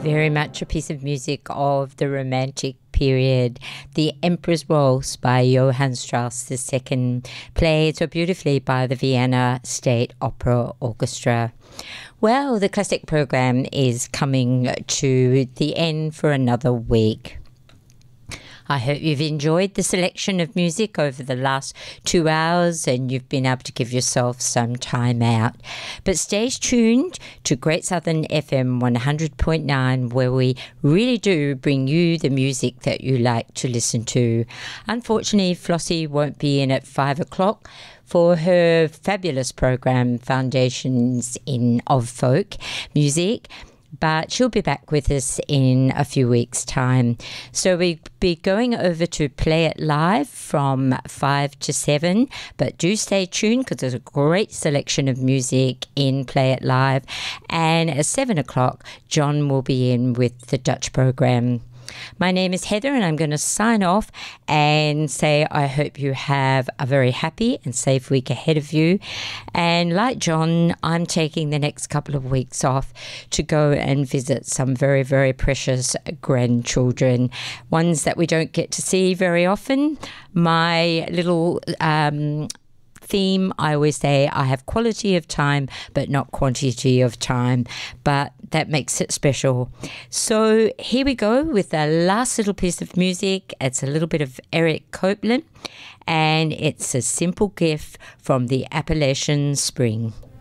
Very much a piece of music of the Romantic period, The Emperor's Waltz by Johann Strauss II, played so beautifully by the Vienna State Opera Orchestra. Well, the classic program is coming to the end for another week. I hope you've enjoyed the selection of music over the last 2 hours and you've been able to give yourself some time out. But stay tuned to Great Southern FM 100.9, where we really do bring you the music that you like to listen to. Unfortunately, Flossie won't be in at 5 o'clock for her fabulous program, Foundations of Folk Music, but she'll be back with us in a few weeks' time. So we'll be going over to Play It Live from 5 to 7, but do stay tuned because there's a great selection of music in Play It Live. And at 7 o'clock, John will be in with the Dutch program. My name is Heather and I'm going to sign off and say I hope you have a very happy and safe week ahead of you. And like John, I'm taking the next couple of weeks off to go and visit some very, very precious grandchildren, ones that we don't get to see very often. My little theme, I always say I have quality of time but not quantity of time, but that makes it special. So here we go with the last little piece of music. It's a little bit of Eric Copeland and it's A Simple Gift from the Appalachian Spring.